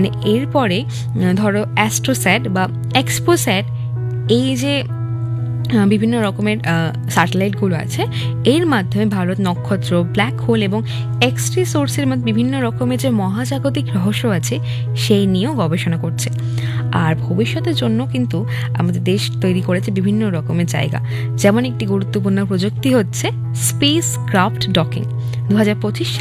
মানে এরপরে ধরো অ্যাস্ট্রোস্যাট বা এক্সপোস্যাট, এই যে বিভিন্ন রকমের স্যাটেলাইটগুলো আছে, এর মাধ্যমে ভারত নক্ষত্র, ব্ল্যাক হোল এবং এক্সরে সোর্সের মধ্যে বিভিন্ন রকমের যে মহাজাগতিক রহস্য আছে সেই নিয়েও গবেষণা করছে। আর ভবিষ্যতের জন্য কিন্তু আমাদের দেশ তৈরি করেছে বিভিন্ন রকমের জায়গা, যেমন একটি গুরুত্বপূর্ণ প্রযুক্তি হচ্ছে স্পেস ক্রাফট ডকিং। 2025